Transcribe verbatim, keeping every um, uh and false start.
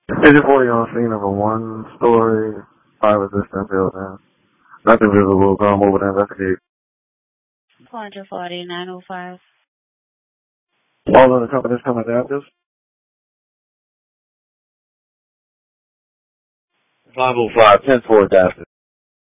Agent forty on scene of a one-story, fire-resistant building. Nothing visible. Go over to investigate. four forty, nine oh five. All of the companies coming down this? five oh five, ten four, Dasher.